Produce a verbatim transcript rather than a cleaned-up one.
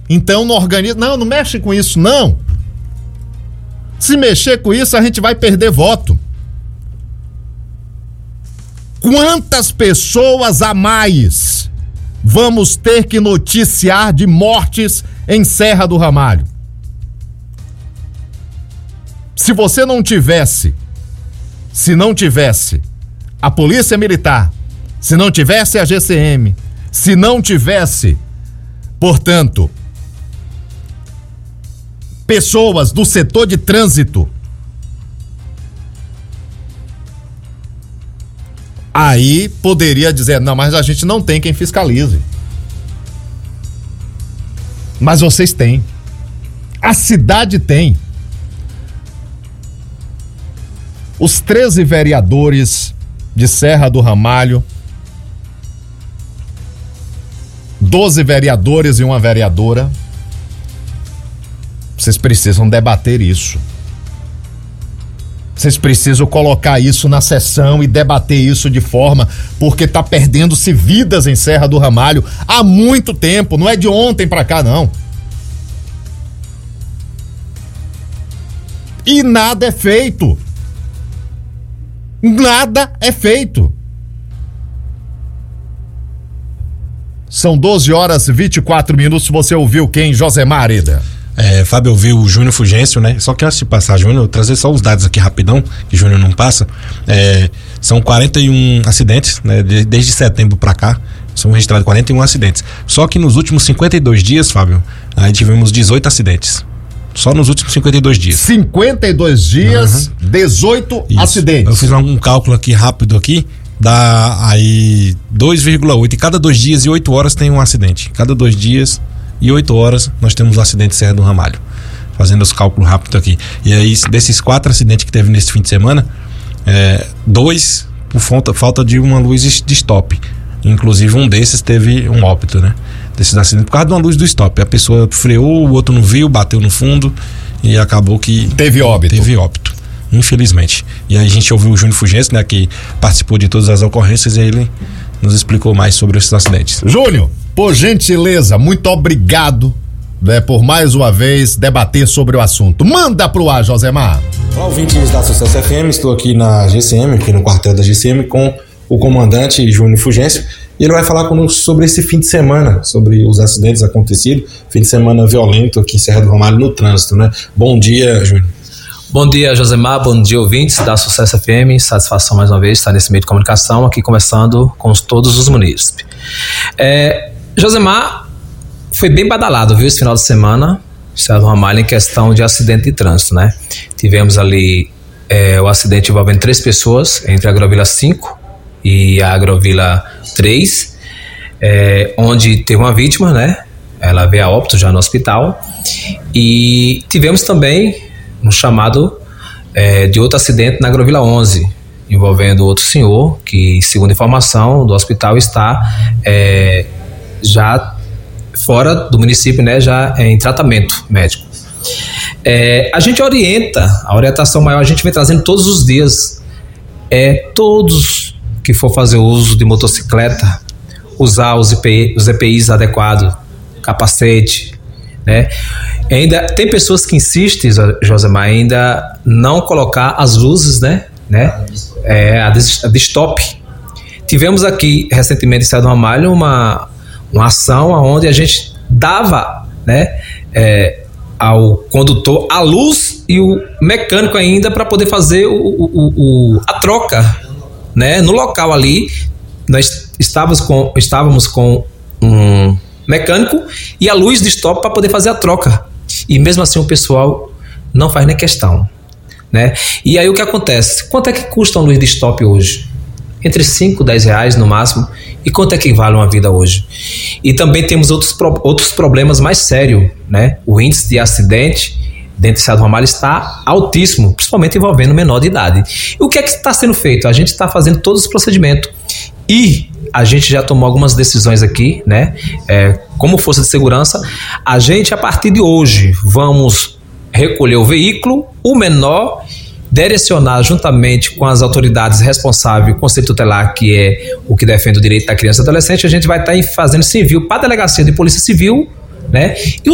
Então não organiza, não, não mexe com isso, não. Se mexer com isso, a gente vai perder voto. Quantas pessoas a mais vamos ter que noticiar de mortes em Serra do Ramalho? Se você não tivesse, se não tivesse a Polícia Militar, se não tivesse a G C M, se não tivesse, portanto, pessoas do setor de trânsito, aí poderia dizer, não, mas a gente não tem quem fiscalize. Mas vocês têm. A cidade tem. Os treze vereadores de Serra do Ramalho, doze vereadores e uma vereadora, vocês precisam debater isso. Vocês precisam colocar isso na sessão e debater isso de forma, porque tá perdendo-se vidas em Serra do Ramalho há muito tempo, não é de ontem pra cá, não. E nada é feito. Nada é feito. São doze horas e vinte e quatro minutos. Você ouviu quem, Josemar Areda? É, Fábio, ouviu o Júnior Fulgêncio, né? Só que antes de passar, Júnior, eu trazer só os dados aqui rapidão, que Júnior não passa. É, são quarenta e um acidentes, né? De, desde setembro pra cá, são registrados quarenta e um acidentes. Só que nos últimos cinquenta e dois dias, Fábio, aí tivemos dezoito acidentes. Só nos últimos cinquenta e dois dias. cinquenta e dois dias, uhum. dezoito Isso. acidentes. Eu fiz um cálculo aqui rápido aqui, dá aí dois vírgula oito. E cada dois dias e oito horas tem um acidente. Cada dois dias e oito horas nós temos um acidente em Serra do Ramalho. Fazendo os cálculos rápidos aqui. E aí, desses quatro acidentes que teve nesse fim de semana, é, dois por falta, falta de uma luz de stop. Inclusive um desses teve um óbito, né? Desses acidentes, por causa de uma luz do stop. A pessoa freou, o outro não viu, bateu no fundo e acabou que... Teve óbito. Teve óbito, infelizmente. E aí a gente ouviu o Júnior Fulgêncio, né? Que participou de todas as ocorrências, e ele nos explicou mais sobre esses acidentes. Júnior, por gentileza, muito obrigado, né, por mais uma vez debater sobre o assunto. Manda pro ar, Josemar. Olá, ouvintes da Sucesso F M, estou aqui na G C M, aqui no quartel da G C M, com o comandante Júnior Fulgêncio, e ele vai falar conosco sobre esse fim de semana, sobre os acidentes acontecidos, fim de semana violento aqui em Serra do Ramalho no trânsito, né? Bom dia, Júnior. Bom dia, Josemar, bom dia, ouvintes da Sucesso F M, satisfação mais uma vez estar nesse meio de comunicação, aqui conversando com todos os munícipes. É, Josemar, foi bem badalado, viu, esse final de semana, Serra do Ramalho, em questão de acidente de trânsito, né? Tivemos ali é, o acidente envolvendo três pessoas, entre a Agrovila cinco e a Agrovila três, é, onde teve uma vítima, né? Ela veio a óbito já no hospital. E tivemos também um chamado é, de outro acidente na Agrovila onze, envolvendo outro senhor que, segundo informação do hospital, está é, já fora do município, né? Já em tratamento médico. É, a gente orienta, a orientação maior a gente vem trazendo todos os dias, é todos que for fazer uso de motocicleta, usar os, E P, os E P Is adequados, capacete, né? Ainda tem pessoas que insistem, Josemar, ainda não colocar as luzes, né? né? É, a, de, a de stop. Tivemos aqui recentemente em Serra do Ramalho uma, uma ação onde a gente dava, né, é, ao condutor a luz e o mecânico ainda para poder fazer o, o, o, a troca, né? No local ali nós estávamos com, estávamos com um mecânico e a luz de stop para poder fazer a troca, e mesmo assim o pessoal não faz nem questão, né? E aí o que acontece? Quanto é que custa uma luz de stop hoje? Entre cinco e dez reais no máximo. E quanto é que vale uma vida hoje? E também temos outros, pro, outros problemas mais sérios, né? O índice de acidente dentro de Serra do Ramalho está altíssimo, principalmente envolvendo menor de idade. E o que é que está sendo feito? A gente está fazendo todos os procedimentos e a gente já tomou algumas decisões aqui, né? É, como força de segurança, a gente, a partir de hoje, vamos recolher o veículo, o menor, direcionar juntamente com as autoridades responsáveis, o Conselho Tutelar, que é o que defende o direito da criança e adolescente, a gente vai estar fazendo esse envio para a Delegacia de Polícia Civil, né? E